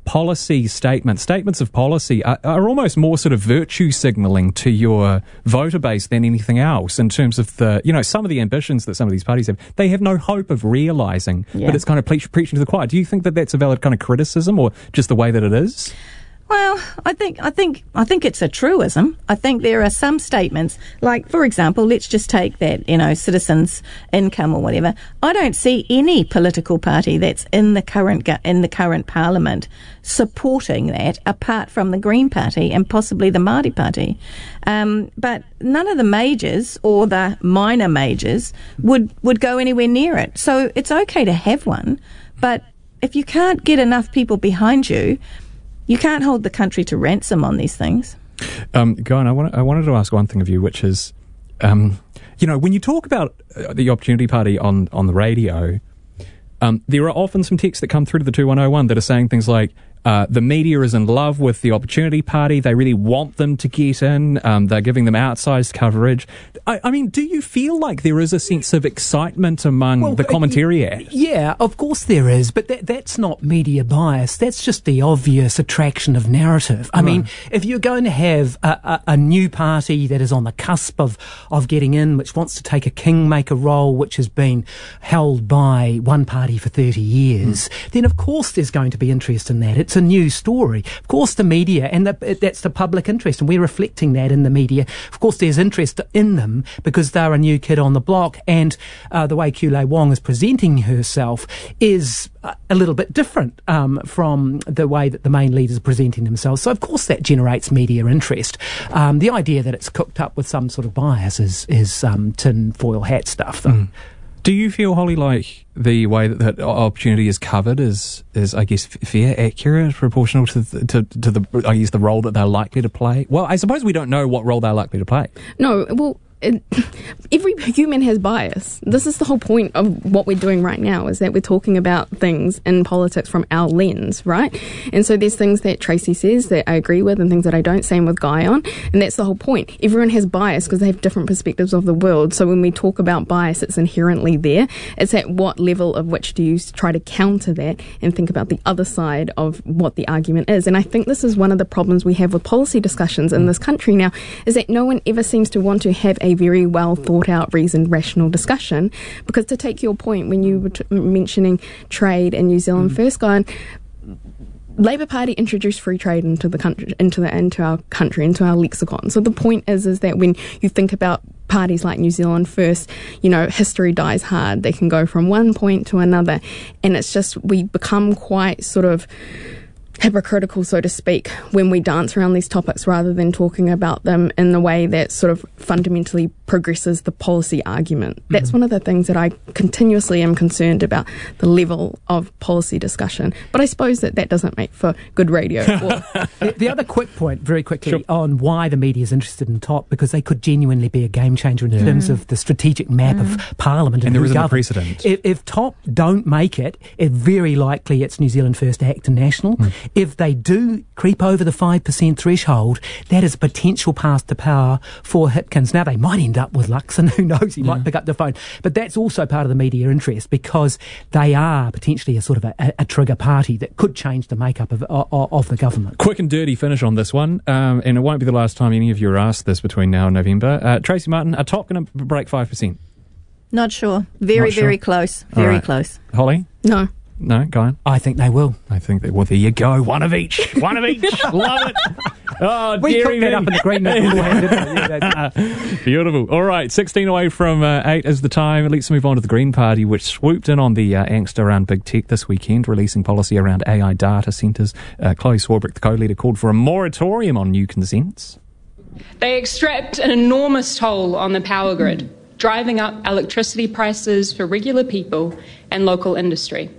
policy statements of policy are almost more sort of virtue signalling to your voter base than anything else in terms of the, some of the ambitions that some of these parties have. They have no hope of realising, but it's kind of preaching to the choir. Do you think that that's a valid kind of criticism, or just the way that it is? Well, I think it's a truism. I think there are some statements, like, for example, let's just take that, citizens' income or whatever. I don't see any political party that's in the current parliament supporting that, apart from the Green Party and possibly the Māori Party. But none of the majors or the minor majors would go anywhere near it. So it's okay to have one, but if you can't get enough people behind you, you can't hold the country to ransom on these things. Guyon, I wanted to ask one thing of you, which is, when you talk about the Opportunity Party on the radio, there are often some texts that come through to the 2101 that are saying things like, the media is in love with the Opportunity Party. They really want them to get in. They're giving them outsized coverage. I mean, do you feel like there is a sense of excitement among the commentariat? Yeah, of course there is, but that's not media bias. That's just the obvious attraction of narrative. I mean, if you're going to have a new party that is on the cusp of getting in, which wants to take a kingmaker role, which has been held by one party for 30 years, then of course there's going to be interest in that. It's a new story. Of course, the media, and that's the public interest, and we're reflecting that in the media. Of course, there's interest in them because they're a new kid on the block, and the way Kulei Wong is presenting herself is a little bit different from the way that the main leaders are presenting themselves. So, of course, that generates media interest. The idea that it's cooked up with some sort of bias is tin-foil hat stuff, though. Do you feel, Holly, like the way that Opportunity is covered is I guess, fair, accurate, proportional to the I guess, the role that they're likely to play? Well, I suppose we don't know what role they're likely to play. No, well, every human has bias. This is the whole point of what we're doing right now, is that we're talking about things in politics from our lens, right? And so there's things that Tracy says that I agree with and things that I don't, same with Guyon, and that's the whole point. Everyone has bias because they have different perspectives of the world. So when we talk about bias, it's inherently there. It's at what level of which do you try to counter that and think about the other side of what the argument is. And I think this is one of the problems we have with policy discussions in this country now, is that no one ever seems to want to have a very well thought out, reasoned, rational discussion. Because to take your point, when you were mentioning trade and New Zealand First, Guyon, Labour Party introduced free trade into the country, into our country, into our lexicon. So the point is that when you think about parties like New Zealand First, history dies hard. They can go from one point to another, and it's just we become quite sort of hypocritical, so to speak, when we dance around these topics rather than talking about them in the way that sort of fundamentally progresses the policy argument. That's one of the things that I continuously am concerned about, the level of policy discussion. But I suppose that doesn't make for good radio. The other quick point, very quickly, on why the media is interested in TOP, because they could genuinely be a game changer in terms of the strategic map of Parliament. And there isn't a precedent. If TOP don't make it, very likely it's New Zealand First Act and National. If they do creep over the 5% threshold, that is a potential path to power for Hipkins. Now, they might end up with Luxon, who knows, he might pick up the phone. But that's also part of the media interest, because they are potentially a sort of a trigger party that could change the makeup of the government. Quick and dirty finish on this one, and it won't be the last time any of you are asked this between now and November. Tracy Martin, are TOP going to break 5%? Not sure. Very close. Very close. Holly? No. No, Guyon? I think they will. I think that, well, there you go. One of each. Love it. Oh, we cooked that up in the green beforehand, didn't we? Beautiful. All right, 16 away from 8 is the time. Let's move on to the Green Party, which swooped in on the angst around big tech this weekend, releasing policy around AI data centres. Chloe Swarbrick, the co-leader, called for a moratorium on new consents. They extract an enormous toll on the power grid, driving up electricity prices for regular people and local industry.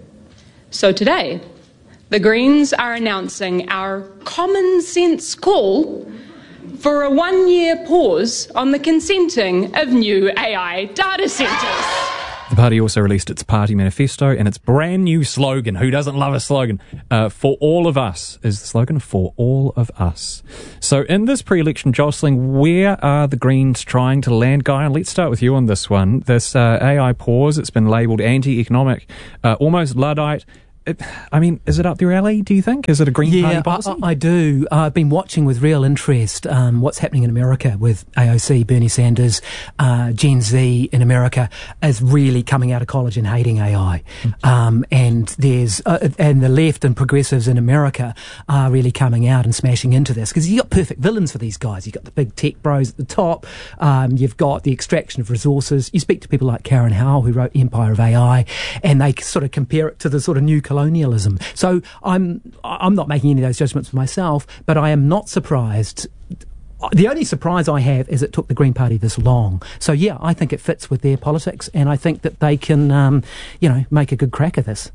So today, the Greens are announcing our common sense call for a 1-year pause on the consenting of new AI data centres. The party also released its party manifesto and its brand new slogan. Who doesn't love a slogan? For all of us is the slogan, for all of us. So in this pre-election jostling, where are the Greens trying to land, Guyon? Let's start with you on this one. This AI pause, it's been labelled anti-economic, almost Luddite. is it up your alley, do you think? Is it a Green Party policy? I do. I've been watching with real interest what's happening in America with AOC, Bernie Sanders, Gen Z in America is really coming out of college and hating AI. And there's and the left and progressives in America are really coming out and smashing into this, because you've got perfect villains for these guys. You've got the big tech bros at the top. You've got the extraction of resources. You speak to people like Karen Howell, who wrote Empire of AI, and they sort of compare it to the sort of new colonialism. So I'm not making any of those judgments for myself, but I am not surprised. The only surprise I have is it took the Green Party this long. So yeah, I think it fits with their politics, and I think that they can, make a good crack of this.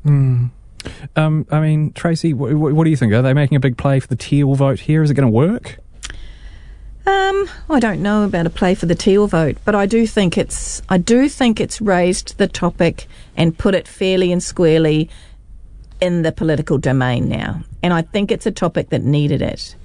Tracy, what do you think? Are they making a big play for the teal vote here? Is it going to work? I don't know about a play for the teal vote, but I do think it's raised the topic and put it fairly and squarely in the political domain now. And I think it's a topic that needed it.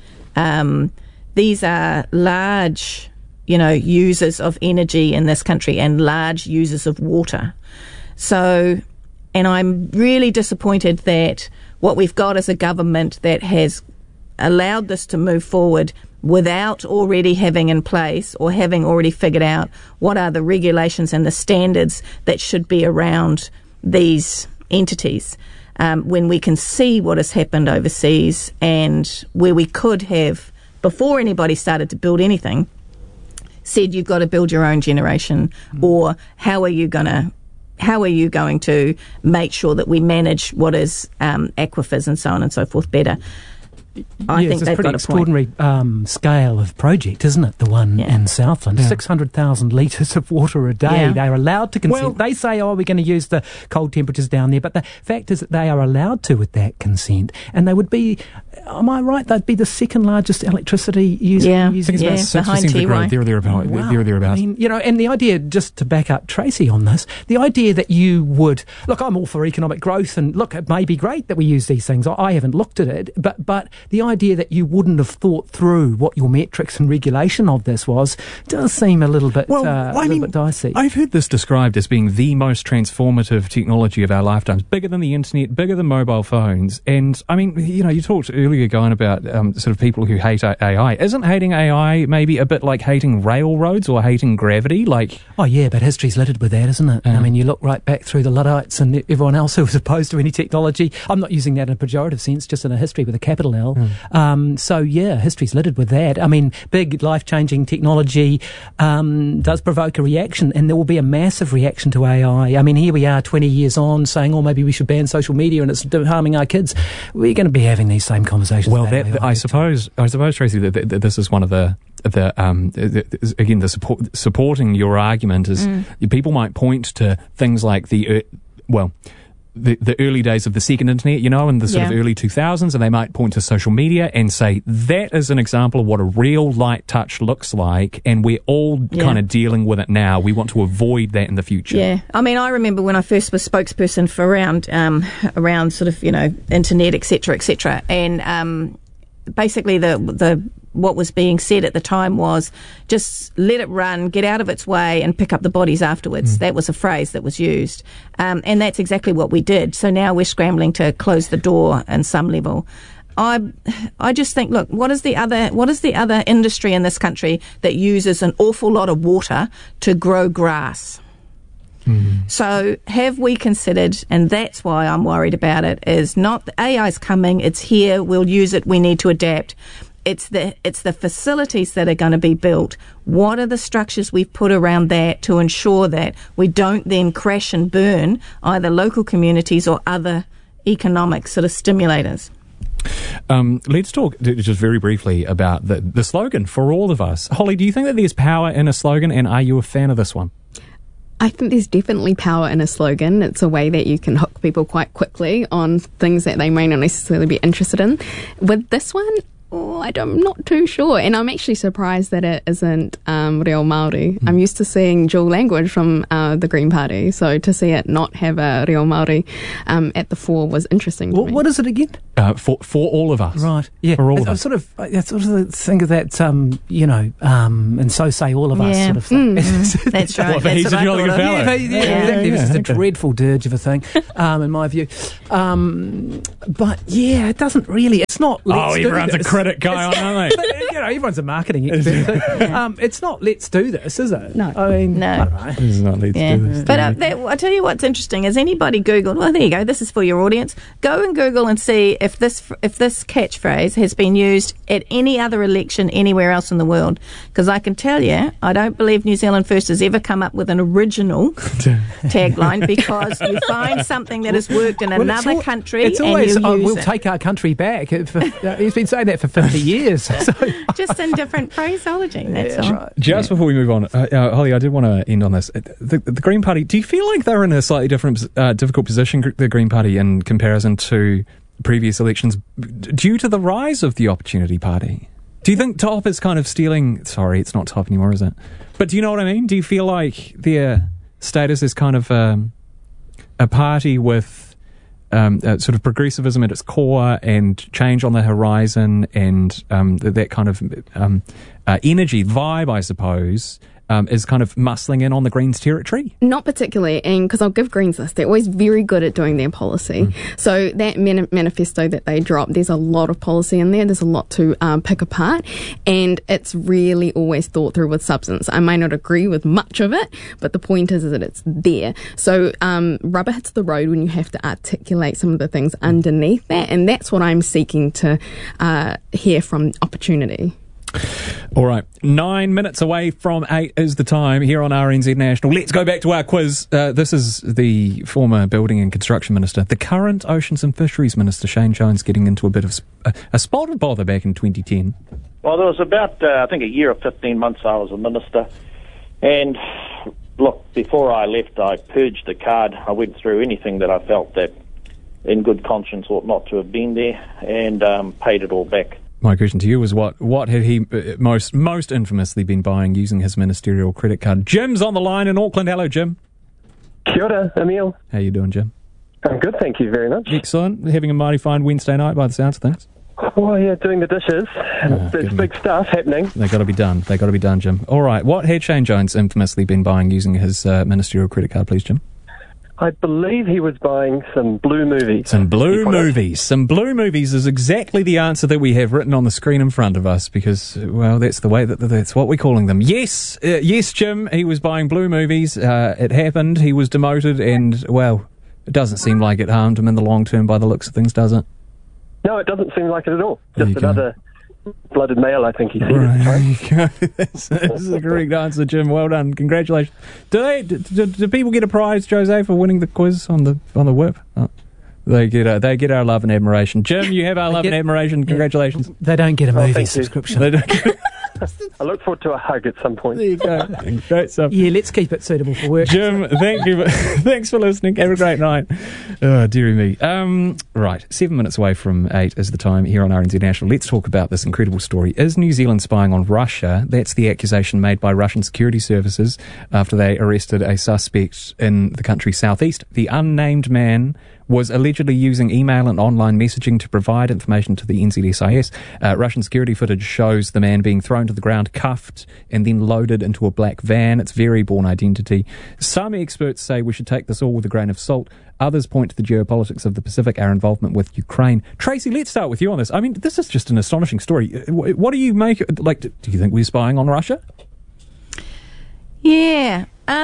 These are large, users of energy in this country and large users of water. So, and I'm really disappointed that what we've got is a government that has allowed this to move forward without already having in place or having already figured out what are the regulations and the standards that should be around these entities. When we can see what has happened overseas, and where we could have, before anybody started to build anything, said you've got to build your own generation, or how are you going to make sure that we manage what is aquifers and so on and so forth better. I think they've got a extraordinary scale of project, isn't it? The one in Southland, 600,000 litres of water a day. Yeah. They're allowed to consent. They say, we're going to use the cold temperatures down there, but the fact is that they are allowed to with that consent, and they would be. Am I right? They'd be the second largest electricity user. I think it's about 6% of the grid. Thereabouts. And the idea, just to back up Tracy on this, the idea that you would look. I'm all for economic growth, and look, it may be great that we use these things. I haven't looked at it, but the idea that you wouldn't have thought through what your metrics and regulation of this was does seem a little bit bit dicey. I've heard this described as being the most transformative technology of our lifetimes, bigger than the internet, bigger than mobile phones. And you talked earlier, going about sort of people who hate AI. Isn't hating AI maybe a bit like hating railroads or hating gravity? Oh yeah, but history's littered with that, isn't it? You look right back through the Luddites and everyone else who was opposed to any technology. I'm not using that in a pejorative sense, just in a history with a capital L. History's littered with that. Big life-changing technology does provoke a reaction, and there will be a massive reaction to AI. Here we are 20 years on saying, maybe we should ban social media and it's harming our kids. We're going to be having these same conversations. Well, I suppose, Tracy, that this is one of the supporting your argument is people might point to things like the early days of the second internet, and the sort of early 2000s, and they might point to social media and say that is an example of what a real light touch looks like, and we're all kind of dealing with it now. We want to avoid that in the future. Yeah, I remember when I first was spokesperson for around sort of internet, etc., and basically the what was being said at the time was just let it run, get out of its way, and pick up the bodies afterwards. That was a phrase that was used. And that's exactly what we did. So now we're scrambling to close the door on some level. I just think, look, what is the other industry in this country that uses an awful lot of water to grow grass? So have we considered, and that's why I'm worried about it, is not the AI's coming, it's here, we'll use it, we need to adapt. It's the facilities that are going to be built. What are the structures we've put around that to ensure that we don't then crash and burn either local communities or other economic sort of stimulators? Let's talk just very briefly about the slogan for all of us. Holly, do you think that there's power in a slogan, and are you a fan of this one? I think there's definitely power in a slogan. It's a way that you can hook people quite quickly on things that they may not necessarily be interested in. With this one, I'm not too sure, and I'm actually surprised that it isn't Reo Māori. I'm used to seeing dual language from the Green Party, so to see it not have a Reo Māori at the fore was interesting to me. What is it again? for all of us. Right. Yeah. For all of I us. sort of think of that, and so say all of us Yeah. sort of thing. That's right. What, That's he's what a I jolly thought good of. fellow. Exactly. It's just a Okay. dreadful dirge of a thing, in my view. But yeah, it doesn't really. It's not. Let's do everyone's a this. critic guy on, aren't they? Everyone's a marketing expert. It's not. Let's do this, is it? No. I mean, No. I don't know. This is not Let's Yeah, Do This. but I tell you what's interesting is anybody Googled. Well, there you go. This is for your audience. Go and Google and see if this catchphrase has been used at any other election anywhere else in the world. Because I can tell you, I don't believe New Zealand First has ever come up with an original tagline, because you find something that has worked in another country. It's always, and you use we'll it. take our country back. He's been saying that for 50 years. So. Just in different phraseology. That's all. Right. Just before we move on, Holly, I did want to end on this. The Green Party, do you feel like they're in a slightly different, difficult position, the Green Party, in comparison to previous elections, due to the rise of the Opportunity Party? Do you think Top is kind of stealing... Sorry, it's not Top anymore, is it? But do you know what I mean? Do you feel like their status is kind of a party with sort of progressivism at its core and change on the horizon and that kind of energy, vibe, I suppose, is kind of muscling in on the Greens territory? Not particularly, and because I'll give Greens this, they're always very good at doing their policy. So that manifesto that they dropped, there's a lot of policy in there. There's a lot to pick apart, and it's really always thought through with substance. I may not agree with much of it, but the point is that it's there. So rubber hits the road when you have to articulate some of the things underneath that, and that's what I'm seeking to hear from Opportunity. All right, 9 minutes away from 8 is the time here on RNZ National. Let's go back to our quiz. This is the former Building and Construction Minister, the current Oceans and Fisheries Minister, Shane Jones, getting into a bit of a spot of bother back in 2010. Well, there was about, I think, a year or 15 months I was a minister. And, look, before I left, I purged the card. I went through anything that I felt that, in good conscience, ought not to have been there, and paid it all back. My question to you was what had he most infamously been buying using his ministerial credit card? Jim's on the line in Auckland. Hello, Jim. Kia ora, Emil. How you doing, Jim? I'm good, thank you very much. Excellent. Having a mighty fine Wednesday night by the sounds of things. Oh, yeah, doing the dishes. There's big stuff happening. They got to be done. They got to be done, Jim. All right. What had Shane Jones infamously been buying using his ministerial credit card, please, Jim? I believe he was buying some blue movies. Some blue movies. Some blue movies is exactly the answer that we have written on the screen in front of us because, well, that's the way that's what we're calling them. Yes, yes, Jim, he was buying blue movies. It happened. He was demoted and, well, it doesn't seem like it harmed him in the long term by the looks of things, does it? No, it doesn't seem like it at all. There Just you go. another blooded male, I think he said. Right, Right. there you go. That's the correct answer, Jim. Well done. Congratulations. Do people get a prize, Jose, for winning the quiz on the whip? Oh, they get our love and admiration. Jim, you have our love and admiration. Congratulations. They don't get a movie thank you. subscription. They don't get- I look forward to a hug at some point. there you go. Great stuff. Yeah, let's keep it suitable for work. Jim, thank you. Thanks for listening. Have a great night. Oh, dearie me. Right, 7 minutes away from 8 is the time here on RNZ National. Let's talk about this incredible story. Is New Zealand spying on Russia? That's the accusation made by Russian security services after they arrested a suspect in the country's southeast. The unnamed man was allegedly using email and online messaging to provide information to the NZSIS. Russian security footage shows the man being thrown to the ground, cuffed, and then loaded into a black van. It's very Bourne Identity. Some experts say we should take this all with a grain of salt. Others point to the geopolitics of the Pacific, our involvement with Ukraine. Tracy, let's start with you on this. I mean, this is just an astonishing story. What do you make? Like, do you think we're spying on Russia? Yeah.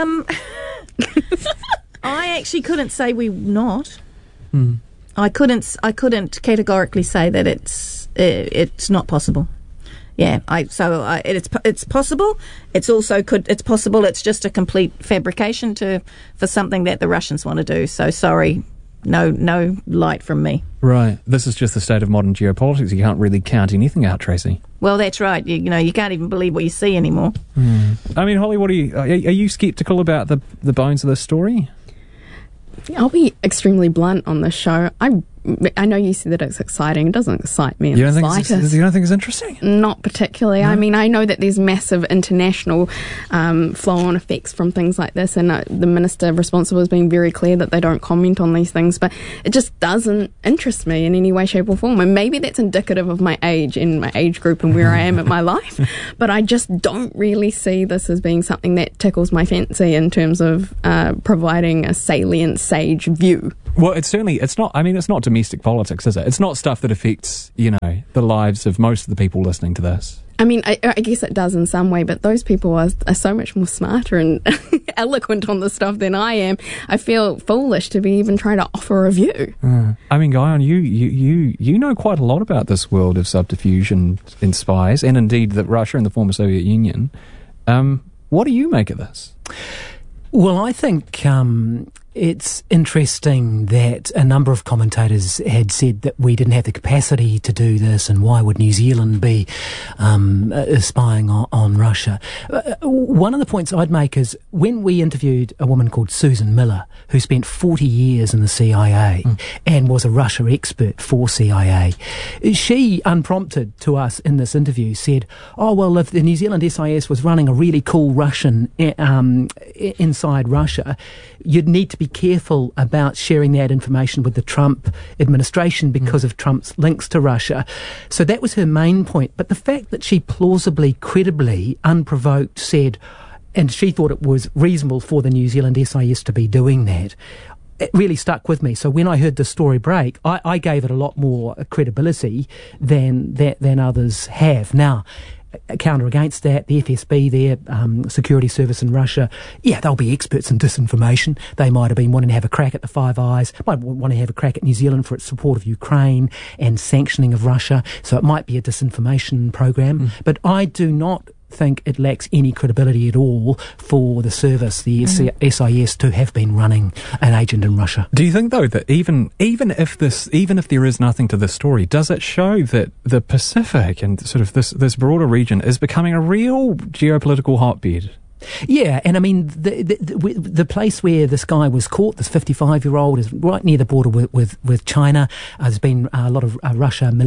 I actually couldn't say we're not. I couldn't categorically say that it's not possible. Yeah, it's possible. It's also it's possible. It's just a complete fabrication for something that the Russians want to do. So sorry, no light from me. Right. This is just the state of modern geopolitics. You can't really count anything out, Tracy. Well, that's right. You can't even believe what you see anymore. I mean, Holly, what are you sceptical about the bones of this story? I'll be extremely blunt on this show. I I know you said that it's exciting. It doesn't excite me in the slightest. You don't think it's interesting? Not particularly. No? I mean, I know that there's massive international flow-on effects from things like this, and the minister responsible has been very clear that they don't comment on these things, but it just doesn't interest me in any way, shape or form. And maybe that's indicative of my age and my age group and where I am in my life, but I just don't really see this as being something that tickles my fancy in terms of providing a salient, sage view. Well, it's not domestic politics, is it? It's not stuff that affects, the lives of most of the people listening to this. I mean, I guess it does in some way, but those people are so much more smarter and eloquent on this stuff than I am. I feel foolish to be even trying to offer a view. I mean, Guyon, you know quite a lot about this world of subterfuge and spies, and indeed that Russia and the former Soviet Union. What do you make of this? Well, I think it's interesting that a number of commentators had said that we didn't have the capacity to do this, and why would New Zealand be spying on Russia? One of the points I'd make is when we interviewed a woman called Susan Miller, who spent 40 years in the CIA and was a Russia expert for CIA, she, unprompted to us in this interview, said, oh, well, if the New Zealand SIS was running a really cool Russian inside Russia, you'd need to be careful about sharing that information with the Trump administration because of Trump's links to Russia. So that was her main point. But the fact that she plausibly, credibly, unprovoked said, and she thought it was reasonable for the New Zealand SIS to be doing that, it really stuck with me. So when I heard the story break, I gave it a lot more credibility than others have. Now, counter against that, the FSB, their security service in Russia, they'll be experts in disinformation. They might have been wanting to have a crack at the Five Eyes, might want to have a crack at New Zealand for its support of Ukraine and sanctioning of Russia. So it might be a disinformation program. But I do not think it lacks any credibility at all for the service, the SIS, to have been running an agent in Russia. Do you think, though, that even if there is nothing to this story, does it show that the Pacific and sort of this broader region is becoming a real geopolitical hotbed? Yeah, and I mean, the place where this guy was caught, this 55-year-old, is right near the border with China. There's been a lot of Russia-China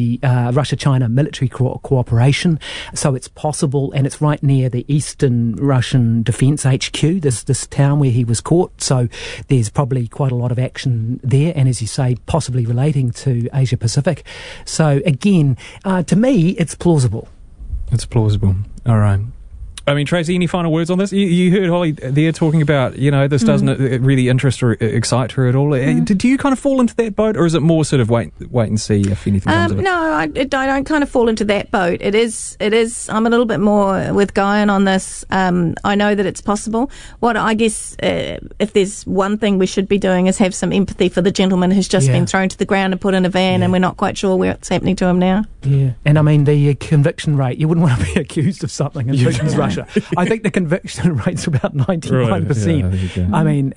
military cooperation, so it's possible, and it's right near the Eastern Russian Defence HQ, this town where he was caught, so there's probably quite a lot of action there, and as you say, possibly relating to Asia-Pacific. So again, to me, it's plausible. It's plausible. All right. I mean, Tracy, any final words on this? You heard Holly there talking about, this doesn't really interest or excite her at all. Do you kind of fall into that boat, or is it more sort of wait and see if anything comes of it? No, I don't kind of fall into that boat. It is. I'm a little bit more with Guyon on this. I know that it's possible. What I guess, if there's one thing we should be doing, is have some empathy for the gentleman who's just been thrown to the ground and put in a van, and we're not quite sure what's happening to him now. Yeah, and I mean, the conviction rate, you wouldn't want to be accused of something in Putin's Russia. I think the conviction rate's about 99%. Right, I mean,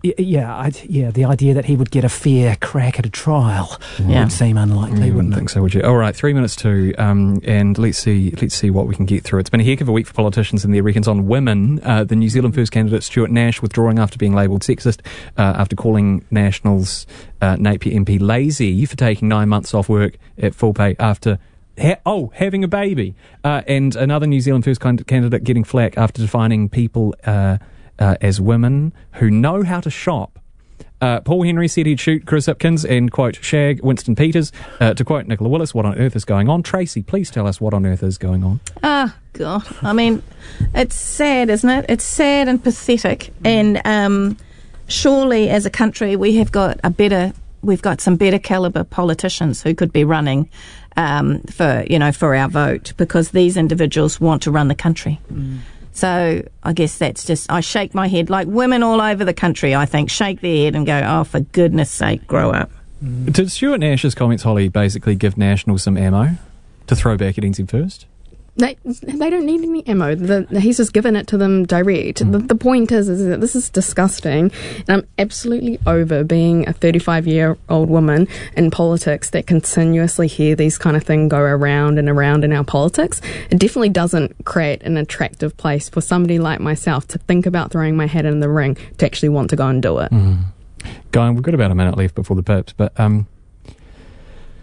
the idea that he would get a fair crack at a trial would seem unlikely. You wouldn't think so, would you? All right, 3 minutes to, and let's see what we can get through. It's been a heck of a week for politicians and their reckons on women. The New Zealand First candidate Stuart Nash withdrawing after being labelled sexist after calling Nationals Napier MP lazy for taking 9 months off work at full pay after having a baby. And another New Zealand First candidate getting flack after defining people as women who know how to shop. Paul Henry said he'd shoot Chris Hipkins and, quote, shag Winston Peters. To quote Nicola Willis, what on earth is going on? Tracy, please tell us what on earth is going on. Oh, God. I mean, it's sad, isn't it? It's sad and pathetic. And surely, as a country, we've got some better calibre politicians who could be running for our vote, because these individuals want to run the country. So I guess that's just, I shake my head, like women all over the country, I think, shake their head and go, oh, for goodness sake, grow up. Did Stuart Nash's comments, Holly, basically give National some ammo to throw back at NZ First? They don't need any ammo. He's just given it to them direct. The point is that this is disgusting, and I'm absolutely over being a 35-year-old woman in politics that continuously hear these kind of things go around and around in our politics. It definitely doesn't create an attractive place for somebody like myself to think about throwing my hat in the ring, to actually want to go and do it. Guy, we've got about a minute left before the pips, but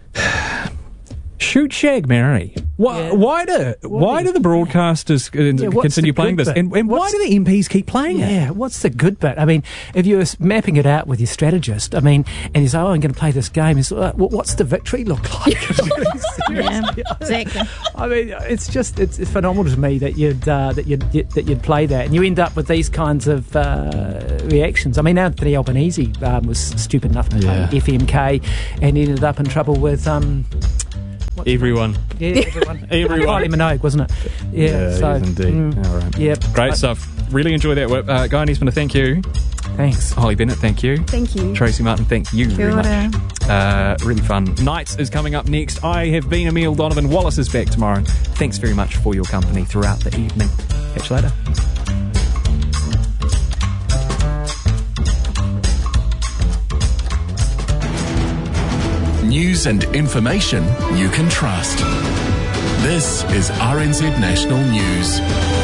Shoot, shag, marry. Why do the broadcasters continue playing this? And why do the MPs keep playing it? Yeah, what's the good bit? I mean, if you're mapping it out with your strategist, I mean, and you say, I'm going to play this game, it's what's the victory look like? Yeah, exactly. I mean, it's phenomenal to me that you'd play that, and you end up with these kinds of reactions. I mean, Anthony Albanese was stupid enough to play FMK and ended up in trouble with everyone. Yeah, everyone. Everyone. Kylie Minogue, wasn't it? Yeah, so, yes, indeed. All right. Yeah. Great stuff. Really enjoy that work. Guy Nesbitt, thank you. Thanks. Holly Bennett, thank you. Thank you. Tracy Martin, thank you very much. Kia ora. Really fun. Nights is coming up next. I have been Emile Donovan. Wallace is back tomorrow. Thanks very much for your company throughout the evening. Catch you later. News and information you can trust. This is RNZ National News.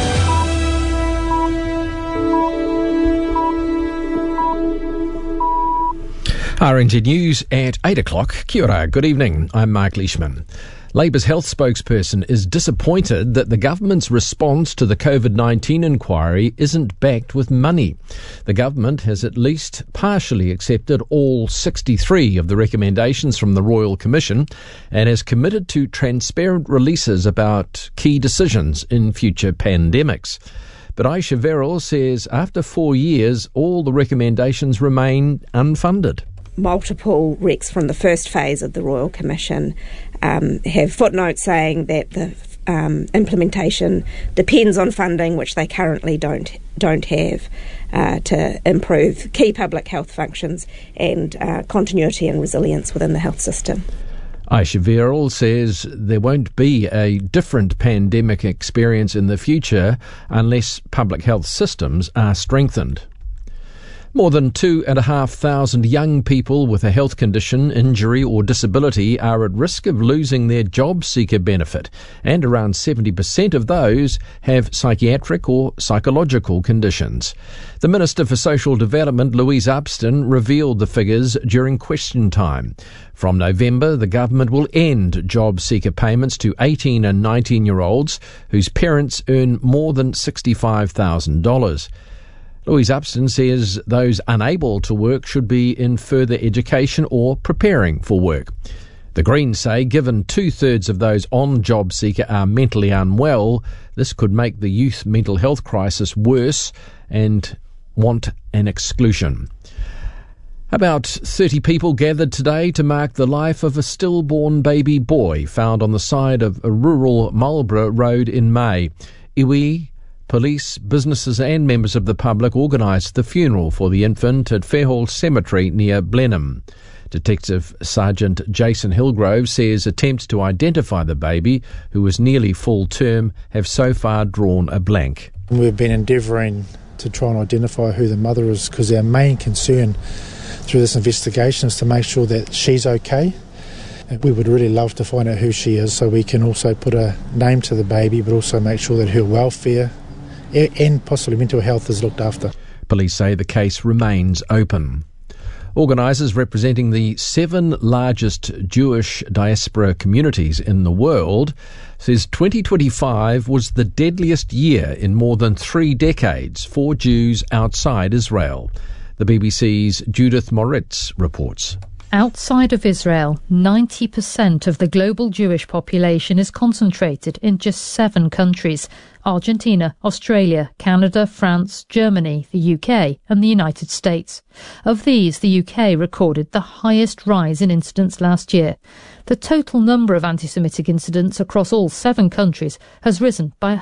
RNZ News at 8 o'clock. Kia ora, good evening. I'm Mark Leishman. Labour's health spokesperson is disappointed that the government's response to the COVID-19 inquiry isn't backed with money. The government has at least partially accepted all 63 of the recommendations from the Royal Commission and has committed to transparent releases about key decisions in future pandemics. But Aisha Verrill says after 4 years, all the recommendations remain unfunded. Multiple recs from the first phase of the Royal Commission have footnotes saying that the implementation depends on funding which they currently don't have to improve key public health functions and continuity and resilience within the health system. Aisha Verrill says there won't be a different pandemic experience in the future unless public health systems are strengthened. More than 2,500 young people with a health condition, injury or disability are at risk of losing their job seeker benefit, and around 70% of those have psychiatric or psychological conditions. The Minister for Social Development, Louise Upston, revealed the figures during question time. From November, the government will end job seeker payments to 18 and 19-year-olds whose parents earn more than $65,000. Louise Upston says those unable to work should be in further education or preparing for work. The Greens say given 2/3 of those on job seeker are mentally unwell, this could make the youth mental health crisis worse and want an exclusion. About 30 people gathered today to mark the life of a stillborn baby boy found on the side of a rural Marlborough road in May. Iwi, police, businesses and members of the public organised the funeral for the infant at Fairhall Cemetery near Blenheim. Detective Sergeant Jason Hillgrove says attempts to identify the baby, who was nearly full term, have so far drawn a blank. We've been endeavouring to try and identify who the mother is because our main concern through this investigation is to make sure that she's okay. We would really love to find out who she is so we can also put a name to the baby, but also make sure that her welfare and possibly mental health is looked after. Police say the case remains open. Organisers representing the 7 largest Jewish diaspora communities in the world says 2025 was the deadliest year in more than 3 decades for Jews outside Israel. The BBC's Judith Moritz reports. Outside of Israel, 90% of the global Jewish population is concentrated in just 7 countries: Argentina, Australia, Canada, France, Germany, the UK and the United States. Of these, the UK recorded the highest rise in incidents last year. The total number of anti-Semitic incidents across all 7 countries has risen by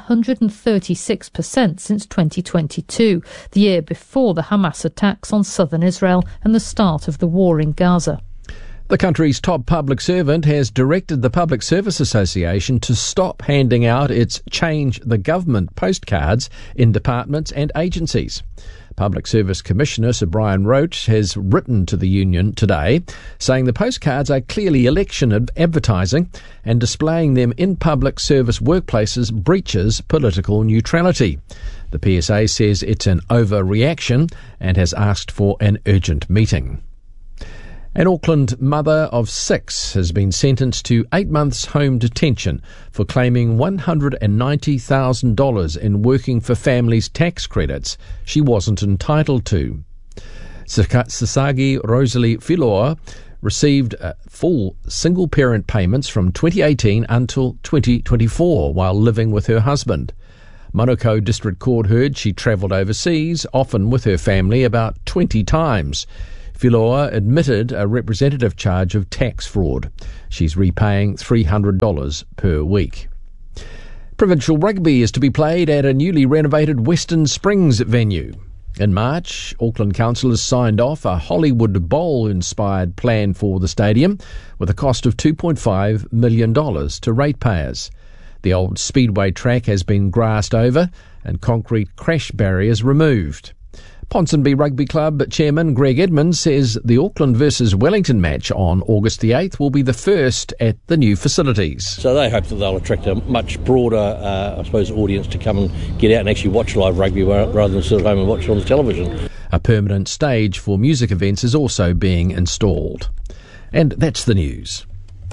136% since 2022, the year before the Hamas attacks on southern Israel and the start of the war in Gaza. The country's top public servant has directed the Public Service Association to stop handing out its Change the Government postcards in departments and agencies. Public Service Commissioner Sir Brian Roach has written to the union today saying the postcards are clearly election advertising and displaying them in public service workplaces breaches political neutrality. The PSA says it's an overreaction and has asked for an urgent meeting. An Auckland mother of 6 has been sentenced to 8 months home detention for claiming $190,000 in working for families' tax credits she wasn't entitled to. Sasagi Rosalie Filoa received full single-parent payments from 2018 until 2024 while living with her husband. Manukau District Court heard she travelled overseas, often with her family, about 20 times. Filoa admitted a representative charge of tax fraud. She's repaying $300 per week. Provincial rugby is to be played at a newly renovated Western Springs venue. In March, Auckland Council has signed off a Hollywood Bowl-inspired plan for the stadium with a cost of $2.5 million to ratepayers. The old speedway track has been grassed over and concrete crash barriers removed. Ponsonby Rugby Club chairman Greg Edmonds says the Auckland versus Wellington match on August the 8th will be the first at the new facilities. So they hope that they'll attract a much broader, audience to come and get out and actually watch live rugby rather than sit at home and watch it on the television. A permanent stage for music events is also being installed. And that's the news.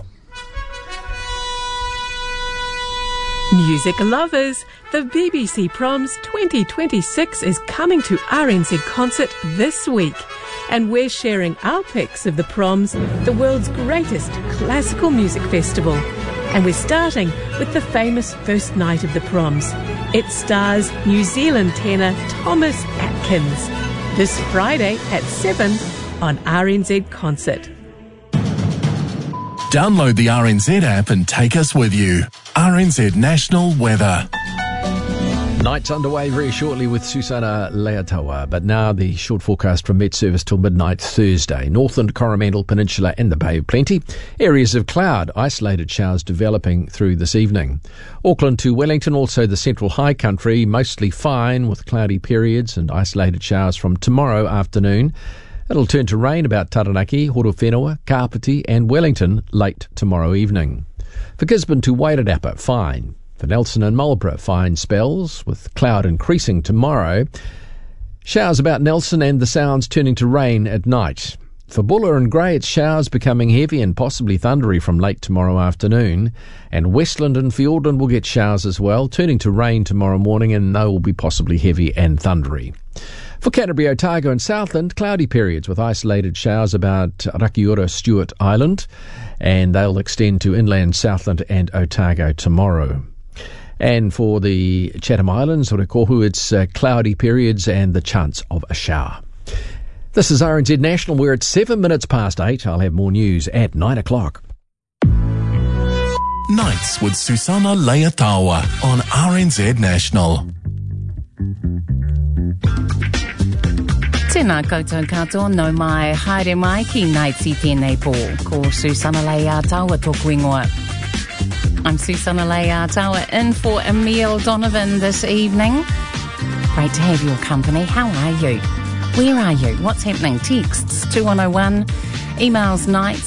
Music lovers, the BBC Proms 2026 is coming to RNZ Concert this week, and we're sharing our picks of the Proms, the world's greatest classical music festival. And we're starting with the famous first night of the Proms. It stars New Zealand tenor Thomas Atkins. This Friday at 7 on RNZ Concert. Download the RNZ app and take us with you. RNZ National Weather. Night's underway very shortly with Susana Leatawa, but now the short forecast from Met Service till midnight Thursday. Northland Coromandel Peninsula and the Bay of Plenty. Areas of cloud, isolated showers developing through this evening. Auckland to Wellington, also the central high country, mostly fine with cloudy periods and isolated showers from tomorrow afternoon. It'll turn to rain about Taranaki, Horowhenua, Kapiti and Wellington late tomorrow evening. For Gisborne to Wairarapa, fine. For Nelson and Marlborough, fine spells, with cloud increasing tomorrow. Showers about Nelson and the Sounds turning to rain at night. For Buller and Grey, it's showers becoming heavy and possibly thundery from late tomorrow afternoon. And Westland and Fiordland will get showers as well, turning to rain tomorrow morning, and they will be possibly heavy and thundery. For Canterbury, Otago and Southland, cloudy periods with isolated showers about Rakiura, Stewart Island, and they'll extend to inland Southland and Otago tomorrow. And for the Chatham Islands, Rekohu, it's cloudy periods and the chance of a shower. This is RNZ National. We're at 7 minutes past 8. I'll have more news at 9 o'clock. Nights with Susana Leatawa on RNZ National. Tēnā koutou katoa, no mai, haere mai ki Nights I tēnei pō, ko Susana Leatawa tōku ingoa. I'm Susana Leatawa in for Emile Donovan this evening. Great to have your company. How are you? Where are you? What's happening? Texts 2101, emails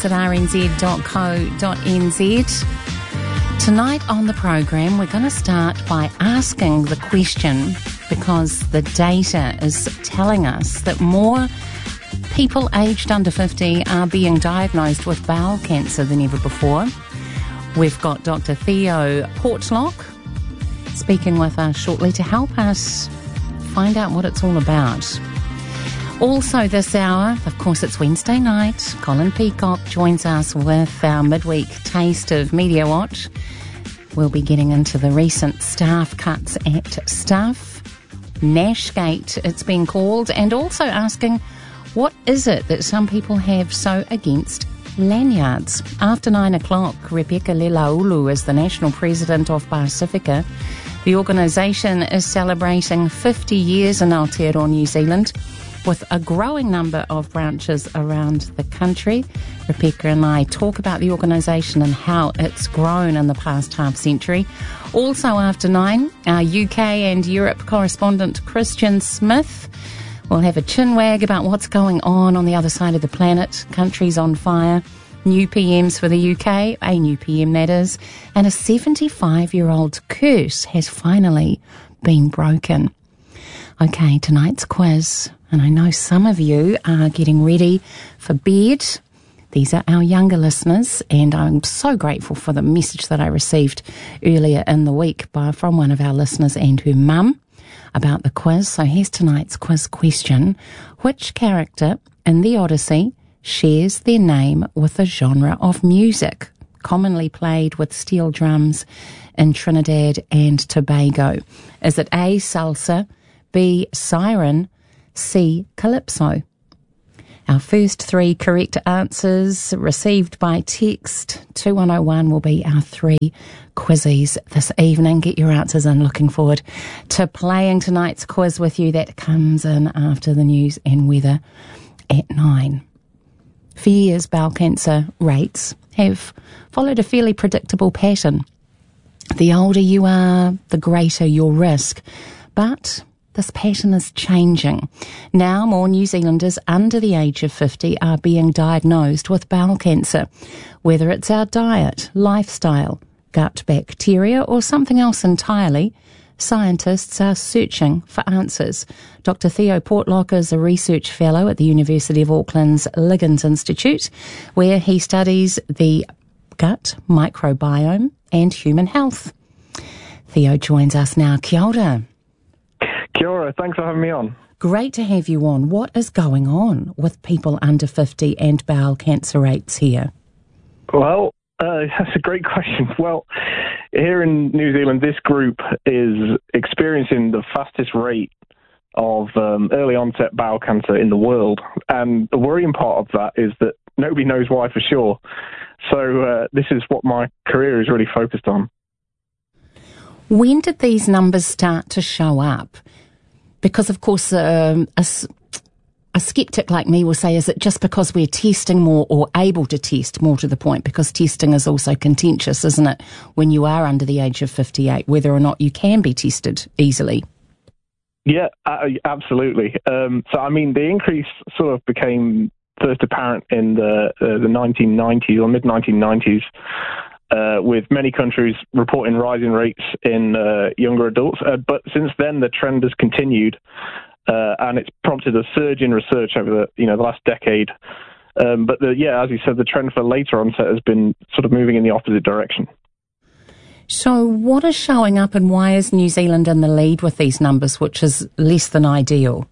nights@rnz.co.nz. Tonight on the program, we're going to start by asking the question, because the data is telling us that more people aged under 50 are being diagnosed with bowel cancer than ever before. We've got Dr. Theo Portlock speaking with us shortly to help us find out what it's all about. Also this hour, of course, it's Wednesday night. Colin Peacock joins us with our midweek taste of Media Watch. We'll be getting into the recent staff cuts at Stuff, Nashgate it's been called, and also asking what is it that some people have so against lanyards. After 9 o'clock, Rebecca Lelaulu is the national president of Pacifica. The organisation is celebrating 50 years in Aotearoa, New Zealand, with a growing number of branches around the country. Rebecca and I talk about the organisation and how it's grown in the past half century. Also after 9, our UK and Europe correspondent Christian Smith will have a chinwag about what's going on the other side of the planet. Countries on fire, new PMs for the UK, a new PM that is, and a 75-year-old curse has finally been broken. Okay, tonight's quiz. And I know some of you are getting ready for bed. These are our younger listeners, and I'm so grateful for the message that I received earlier in the week from one of our listeners and her mum about the quiz. So here's tonight's quiz question. Which character in the Odyssey shares their name with a genre of music commonly played with steel drums in Trinidad and Tobago? Is it A, salsa, B, siren, C, calypso? Our first 3 correct answers received by text 2101 will be our 3 quizzies this evening. Get your answers in. Looking forward to playing tonight's quiz with you. That comes in after the news and weather at 9. For years, bowel cancer rates have followed a fairly predictable pattern. The older you are, the greater your risk. But this pattern is changing. Now more New Zealanders under the age of 50 are being diagnosed with bowel cancer. Whether it's our diet, lifestyle, gut bacteria or something else entirely, scientists are searching for answers. Dr. Theo Portlock is a research fellow at the University of Auckland's Liggins Institute, where he studies the gut microbiome and human health. Theo joins us now. Kia ora. Kia ora, thanks for having me on. Great to have you on. What is going on with people under 50 and bowel cancer rates here? Well, that's a great question. Well, here in New Zealand, this group is experiencing the fastest rate of early onset bowel cancer in the world. And the worrying part of that is that nobody knows why for sure. So this is what my career is really focused on. When did these numbers start to show up? Because, of course, a sceptic like me will say, is it just because we're testing more or able to test more to the point? Because testing is also contentious, isn't it, when you are under the age of 58, whether or not you can be tested easily? Yeah, absolutely. So, I mean, the increase sort of became first apparent in the 1990s or mid-1990s. With many countries reporting rising rates in younger adults. But since then, the trend has continued, and it's prompted a surge in research over the last decade. But as you said, the trend for later onset has been sort of moving in the opposite direction. So what is showing up, and why is New Zealand in the lead with these numbers, which is less than ideal?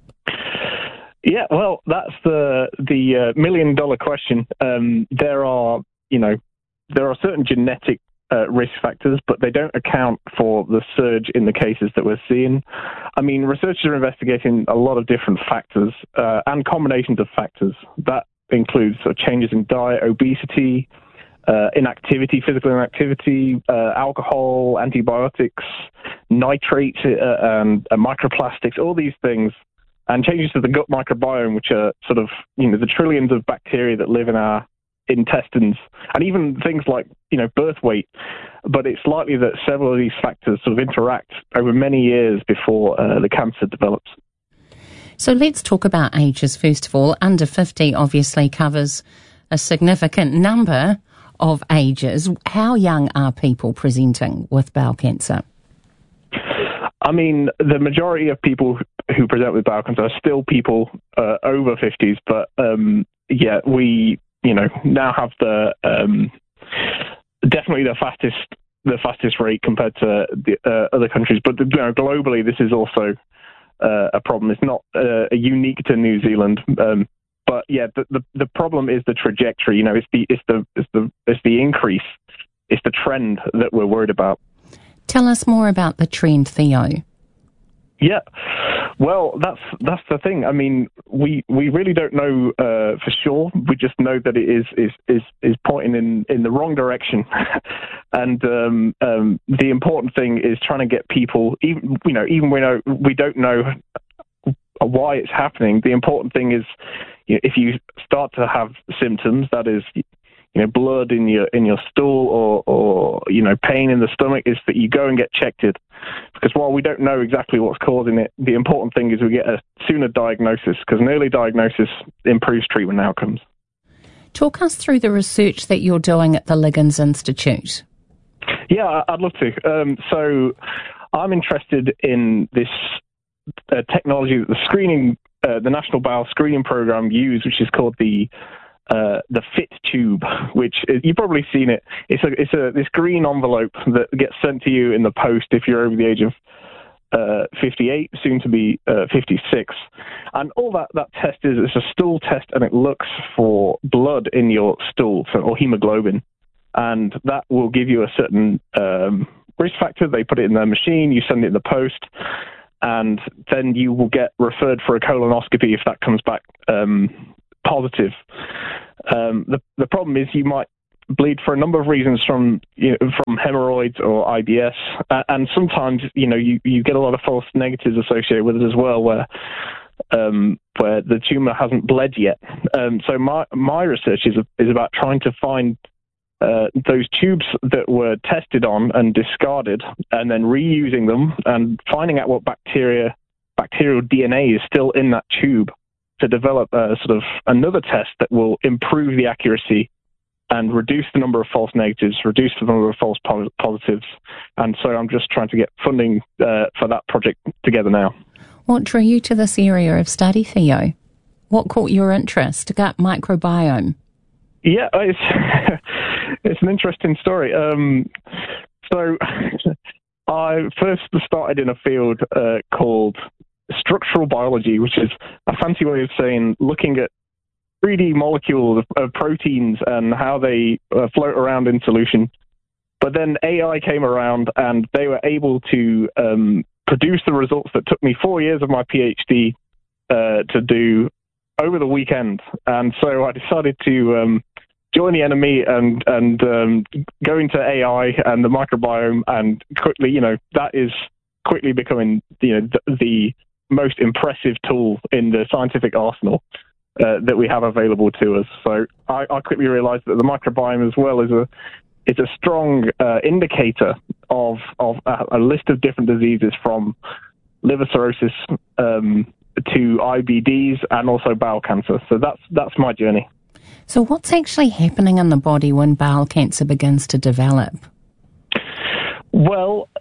Yeah, well, that's the $1 million question. There are certain genetic risk factors, but they don't account for the surge in the cases that we're seeing. I mean, researchers are investigating a lot of different factors and combinations of factors. That includes changes in diet, obesity, inactivity, physical inactivity, alcohol, antibiotics, nitrates, and microplastics, all these things, and changes to the gut microbiome, which are sort of, the trillions of bacteria that live in our intestines, and even things like birth weight. But it's likely that several of these factors sort of interact over many years before the cancer develops. So let's talk about ages first of all. Under 50 obviously covers a significant number of ages. How young are people presenting with bowel cancer? I mean, the majority of people who present with bowel cancer are still people over 50s, but we now have definitely the fastest rate compared to the other countries. But globally, this is also a problem. It's not unique to New Zealand. But the problem is the trajectory. It's the increase. It's the trend that we're worried about. Tell us more about the trend, Theo. Yeah, well, that's the thing. I mean, we really don't know for sure. We just know that it is pointing in the wrong direction, and the important thing is trying to get people. Even we don't know why it's happening. The important thing is, if you start to have symptoms, that is, blood in your stool or pain in the stomach, is that you go and get checked. Because while we don't know exactly what's causing it, the important thing is we get a sooner diagnosis, because an early diagnosis improves treatment outcomes. Talk us through the research that you're doing at the Liggins Institute. Yeah, I'd love to. So I'm interested in this technology that the National Bowel Screening Program use, which is called the the Fit tube, which you've probably seen it. It's this green envelope that gets sent to you in the post if you're over the age of 58, soon to be 56. And all that test is, it's a stool test, and it looks for blood in your stool, or hemoglobin. And that will give you a certain risk factor. They put it in their machine, you send it in the post, and then you will get referred for a colonoscopy if that comes back positive. The problem is you might bleed for a number of reasons from hemorrhoids or IBS, and sometimes you get a lot of false negatives associated with it as well, where the tumor hasn't bled yet. So my research is about trying to find those tubes that were tested on and discarded, and then reusing them and finding out what bacterial DNA is still in that tube, to develop sort of another test that will improve the accuracy and reduce the number of false negatives, reduce the number of false positives. And so I'm just trying to get funding for that project together now. What drew you to this area of study, Theo? What caught your interest? Gut microbiome? Yeah, it's an interesting story. So I first started in a field called structural biology, which is a fancy way of saying looking at 3D molecules of proteins and how they float around in solution. But then AI came around, and they were able to produce the results that took me 4 years of my PhD to do over the weekend. And so I decided to join the enemy and go into AI and the microbiome, and quickly, that is quickly becoming the most impressive tool in the scientific arsenal that we have available to us. So I quickly realized that the microbiome as well is a strong indicator of a list of different diseases, from liver cirrhosis to IBDs and also bowel cancer. So that's my journey. So what's actually happening in the body when bowel cancer begins to develop? Well,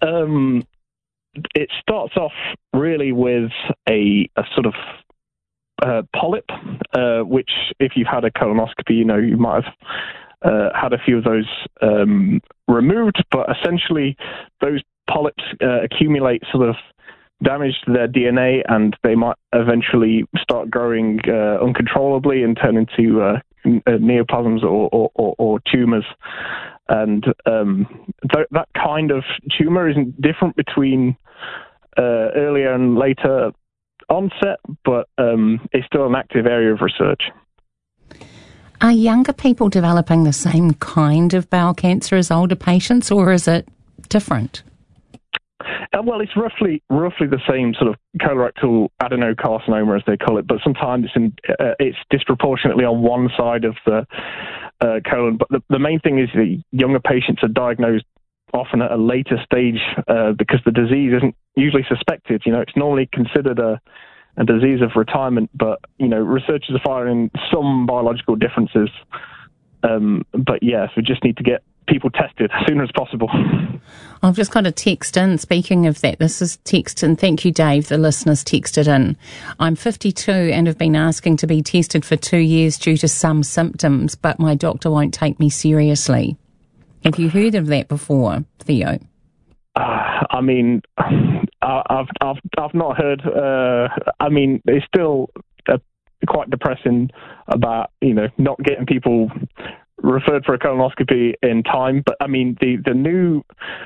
it starts off really with a sort of polyp, which if you've had a colonoscopy, you might have had a few of those removed, but essentially those polyps accumulate sort of damage to their DNA, and they might eventually start growing uncontrollably and turn into neoplasms or tumors. And that kind of tumor isn't different between earlier and later onset, but it's still an active area of research. Are younger people developing the same kind of bowel cancer as older patients, or is it different? Well, it's roughly the same sort of colorectal adenocarcinoma, as they call it, but sometimes it's disproportionately on one side of the colon. But the main thing is that younger patients are diagnosed often at a later stage because the disease isn't usually suspected. It's normally considered a disease of retirement, but researchers are finding some biological differences. But yes, we just need to get people tested as soon as possible. I've just got a text in. Speaking of that, this is text, and thank you, Dave. The listeners texted in. I'm 52 and have been asking to be tested for 2 years due to some symptoms, but my doctor won't take me seriously. Have you heard of that before, Theo? I mean, I've not heard. I mean, it's still quite depressing about not getting people referred for a colonoscopy in time. But I mean, the new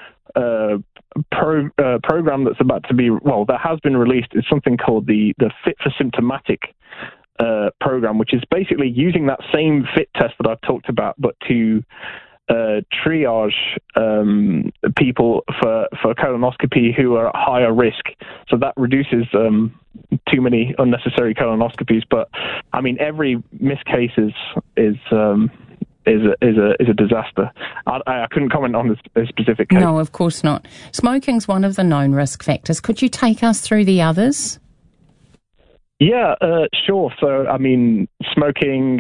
program that's about to be that has been released is something called the Fit for Symptomatic program, which is basically using that same FIT test that I've talked about, but to triage people for colonoscopy who are at higher risk. So that reduces too many unnecessary colonoscopies. But I mean, every missed case is a disaster. I couldn't comment on a specific case. No, of course not. Smoking's one of the known risk factors. Could you take us through the others? Yeah, sure. So, I mean, smoking,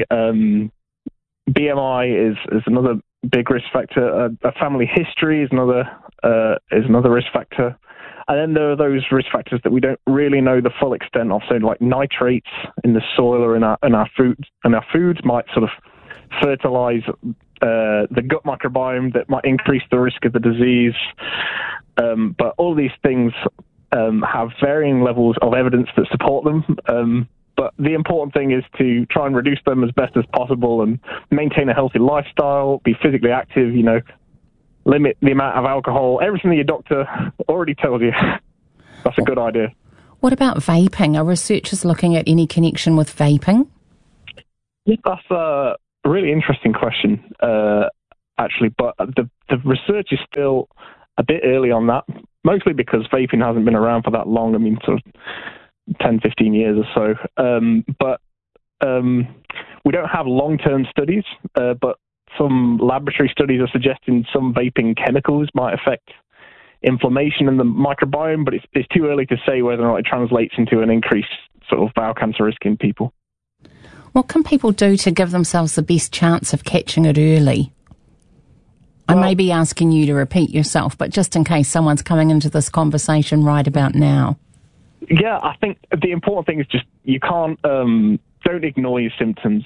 BMI is another big risk factor. A family history is another risk factor. And then there are those risk factors that we don't really know the full extent of. So, like nitrates in the soil or in our food, and our foods might sort of fertilise the gut microbiome that might increase the risk of the disease. But all these things have varying levels of evidence that support them. But the important thing is to try and reduce them as best as possible and maintain a healthy lifestyle, be physically active, limit the amount of alcohol, everything that your doctor already tells you. That's a good idea. What about vaping? Are researchers looking at any connection with vaping? That's a really interesting question, actually. But the research is still a bit early on that, mostly because vaping hasn't been around for that long. I mean, sort of 10, 15 years or so. But we don't have long-term studies, but some laboratory studies are suggesting some vaping chemicals might affect inflammation in the microbiome, but it's too early to say whether or not it translates into an increased sort of bowel cancer risk in people. What can people do to give themselves the best chance of catching it early? I may be asking you to repeat yourself, but just in case someone's coming into this conversation right about now. Yeah, I think the important thing is just you can't, don't ignore your symptoms.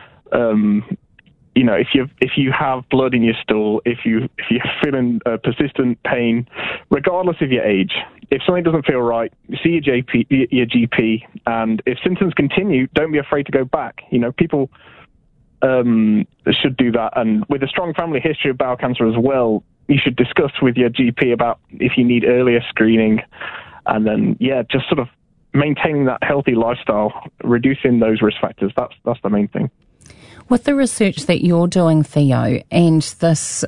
If you have blood in your stool, if you're feeling persistent pain, regardless of your age, if something doesn't feel right, see your GP, and if symptoms continue, don't be afraid to go back. People should do that, and with a strong family history of bowel cancer as well, you should discuss with your GP about if you need earlier screening, and then just sort of maintaining that healthy lifestyle, reducing those risk factors. That's the main thing. With the research that you're doing, Theo, and this,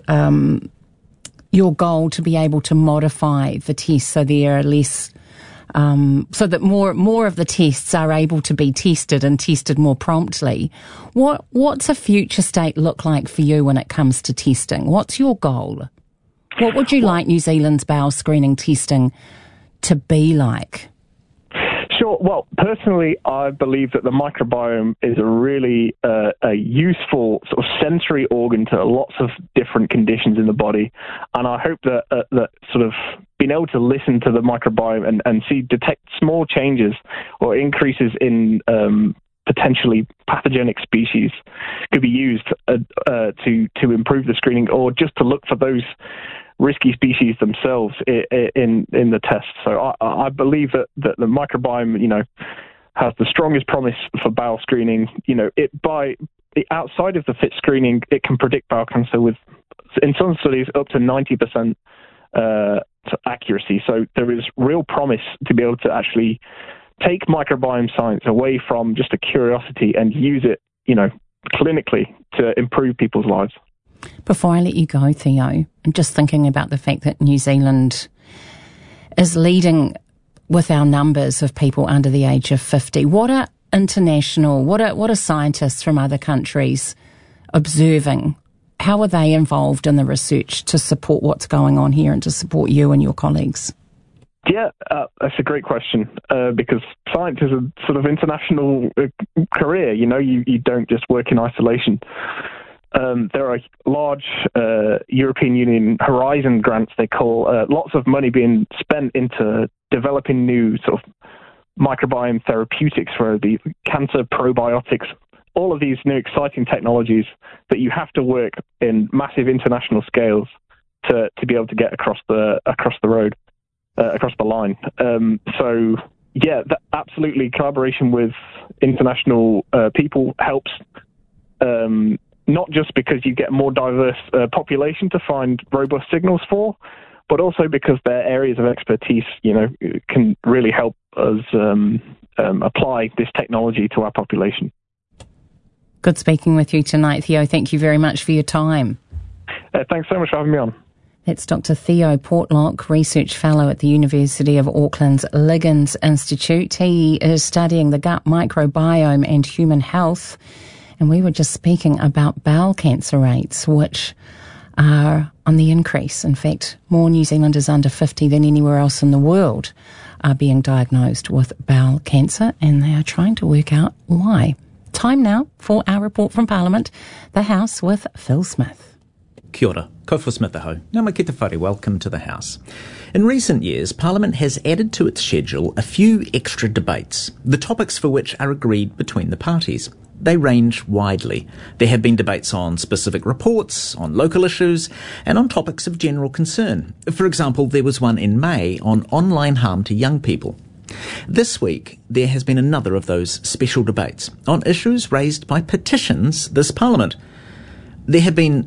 your goal to be able to modify the tests so there are less, so that more of the tests are able to be tested and tested more promptly. What's a future state look like for you when it comes to testing? What's your goal? What would you like New Zealand's bowel screening testing to be like? Sure. Well, personally, I believe that the microbiome is a really a useful sort of sensory organ to lots of different conditions in the body, and I hope that that sort of being able to listen to the microbiome and detect small changes or increases in potentially pathogenic species could be used to improve the screening, or just to look for those risky species themselves in the test. So I believe that the microbiome, has the strongest promise for bowel screening. Outside of the FIT screening, it can predict bowel cancer with, in some studies, up to 90% accuracy. So there is real promise to be able to actually take microbiome science away from just a curiosity and use it, clinically to improve people's lives. Before I let you go, Theo, I'm just thinking about the fact that New Zealand is leading with our numbers of people under the age of 50. What are scientists from other countries observing? How are they involved in the research to support what's going on here and to support you and your colleagues? Yeah, that's a great question, because science is a sort of international career. You don't just work in isolation. There are large European Union Horizon grants, they call, lots of money being spent into developing new sort of microbiome therapeutics for the cancer probiotics, all of these new exciting technologies that you have to work in massive international scales to be able to get across the road, across the line. Absolutely, collaboration with international people helps. Not just because you get a more diverse population to find robust signals for, but also because their areas of expertise, can really help us apply this technology to our population. Good speaking with you tonight, Theo. Thank you very much for your time. Thanks so much for having me on. That's Dr. Theo Portlock, Research Fellow at the University of Auckland's Liggins Institute. He is studying the gut microbiome and human health. And we were just speaking about bowel cancer rates, which are on the increase. In fact, more New Zealanders under 50 than anywhere else in the world are being diagnosed with bowel cancer, and they are trying to work out why. Time now for our report from Parliament, the House with Phil Smith. Kia ora, Kofo Smith aho. Ngā mai ki te whare, welcome to the House. In recent years, Parliament has added to its schedule a few extra debates, the topics for which are agreed between the parties. they range widely. There have been debates on specific reports, on local issues, and on topics of general concern. For example, there was one in May on online harm to young people. This week, there has been another of those special debates on issues raised by petitions this Parliament. There have been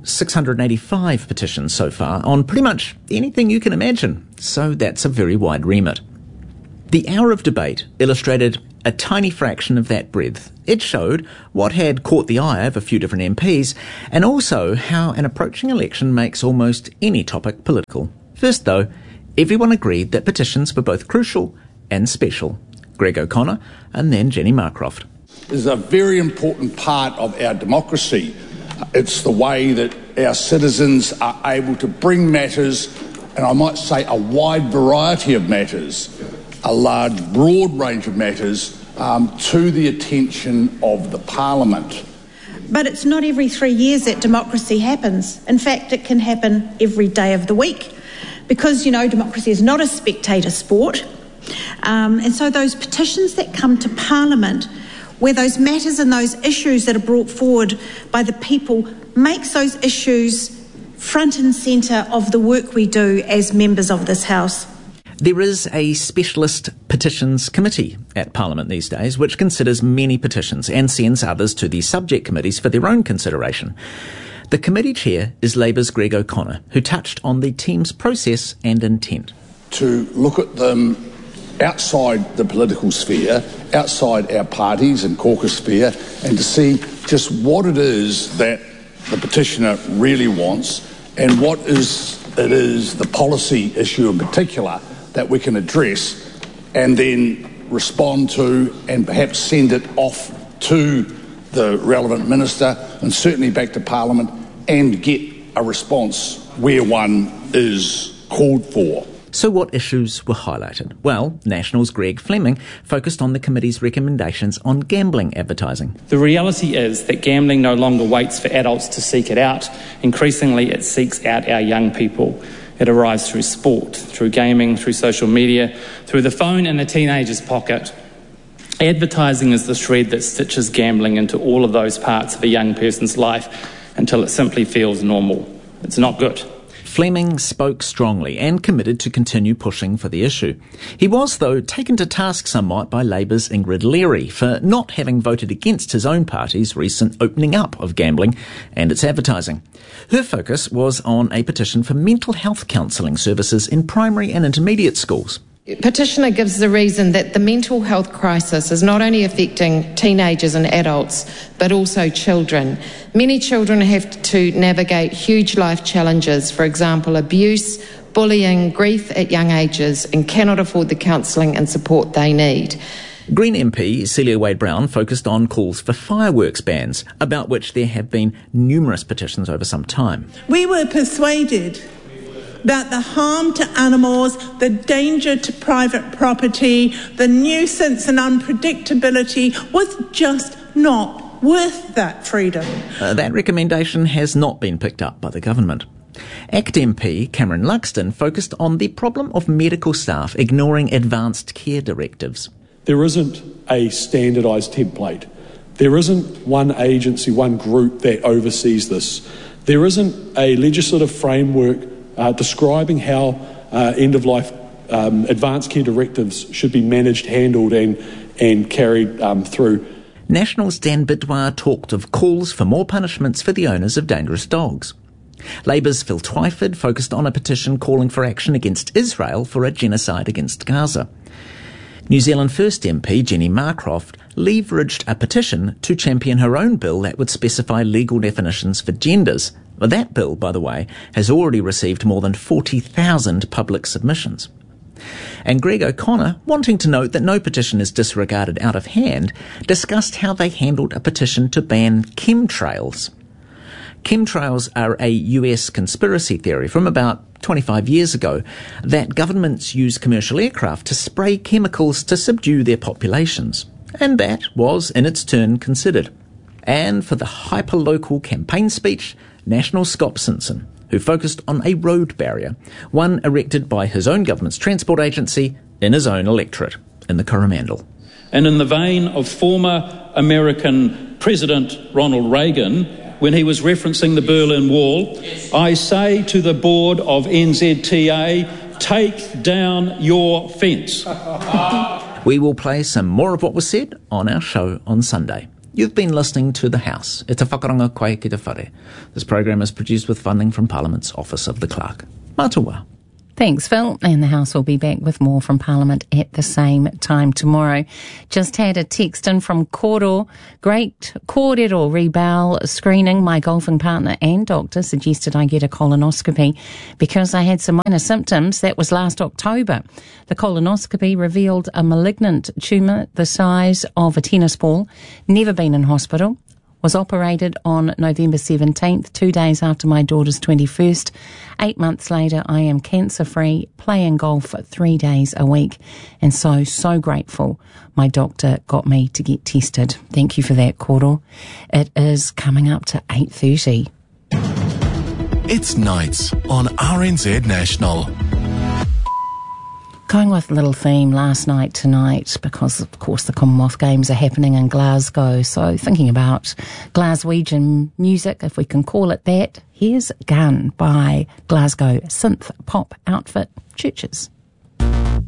685 petitions so far on pretty much anything you can imagine, so that's a very wide remit. The hour of debate illustrated a tiny fraction of that breadth. It showed what had caught the eye of a few different MPs, and also how an approaching election makes almost any topic political. First, though, everyone agreed that petitions were both crucial and special. Greg O'Connor and then Jenny Marcroft. Is a very important part of our democracy. It's the way that our citizens are able to bring matters, and I might say a wide variety of matters, a large, broad range of matters, to the attention of the Parliament. But it's not every 3 years that democracy happens. In fact, it can happen every day of the week because, democracy is not a spectator sport. And so those petitions that come to Parliament, where those matters and those issues that are brought forward by the people makes those issues front and centre of the work we do as members of this House. There is a specialist petitions committee at Parliament these days which considers many petitions and sends others to the subject committees for their own consideration. The committee chair is Labour's Greg O'Connor, who touched on the team's process and intent. To look at them outside the political sphere, outside our parties and caucus sphere, and to see just what it is that the petitioner really wants and what it is the policy issue in particular that we can address and then respond to and perhaps send it off to the relevant minister and certainly back to Parliament and get a response where one is called for. So what issues were highlighted? Well, National's Greg Fleming focused on the committee's recommendations on gambling advertising. The reality is that gambling no longer waits for adults to seek it out. Increasingly, it seeks out our young people. It arrives through sport, through gaming, through social media, through the phone in a teenager's pocket. Advertising is the thread that stitches gambling into all of those parts of a young person's life until it simply feels normal. It's not good. Fleming spoke strongly and committed to continue pushing for the issue. He was, though, taken to task somewhat by Labour's Ingrid Leary for not having voted against his own party's recent opening up of gambling and its advertising. Her focus was on a petition for mental health counselling services in primary and intermediate schools. Petitioner gives the reason that the mental health crisis is not only affecting teenagers and adults, but also children. Many children have to navigate huge life challenges, for example, abuse, bullying, grief at young ages, and cannot afford the counselling and support they need. Green MP Celia Wade-Brown focused on calls for fireworks bans, about which there have been numerous petitions over some time. We were persuaded that the harm to animals, the danger to private property, the nuisance and unpredictability was just not worth that freedom. That recommendation has not been picked up by the government. ACT MP Cameron Luxton focused on the problem of medical staff ignoring advanced care directives. There isn't a standardised template. There isn't one agency, one group that oversees this. There isn't a legislative framework describing how end-of-life advanced care directives should be managed, handled and carried through. National's Dan Bidwar talked of calls for more punishments for the owners of dangerous dogs. Labour's Phil Twyford focused on a petition calling for action against Israel for a genocide against Gaza. New Zealand First MP Jenny Marcroft leveraged a petition to champion her own bill that would specify legal definitions for genders. That bill, by the way, has already received more than 40,000 public submissions. And Greg O'Connor, wanting to note that no petition is disregarded out of hand, discussed how they handled a petition to ban chemtrails. Chemtrails are a US conspiracy theory from about 25 years ago that governments use commercial aircraft to spray chemicals to subdue their populations. And that was, in its turn, considered. And for the hyper-local campaign speech, National Scott Simpson, who focused on a road barrier, one erected by his own government's transport agency in his own electorate, in the Coromandel. And in the vein of former American President Ronald Reagan when he was referencing the Berlin Wall. I say to the board of NZTA, take down your fence. We will play some more of what was said on our show on Sunday. You've been listening to The House. E te whakaronga koe ki te whare. This program is produced with funding from Parliament's Office of the Clerk. Matua. Thanks, Phil. And the House will be back with more from Parliament at the same time tomorrow. Just had a text in from Koro. Great kōrero rebowel screening. My golfing partner and doctor suggested I get a colonoscopy because I had some minor symptoms. That was last October. The colonoscopy revealed a malignant tumour the size of a tennis ball. Never been in hospital. Was operated on November 17th, 2 days after my daughter's 21st. 8 months later, I am cancer-free, playing golf 3 days a week, and so grateful my doctor got me to get tested. Thank you for that, Koro. It is coming up to 8:30. It's Nights on RNZ National. Going with a little theme last night tonight because, of course, the Commonwealth Games are happening in Glasgow. So thinking about Glaswegian music, if we can call it that, here's Gun by Glasgow synth pop outfit Churches.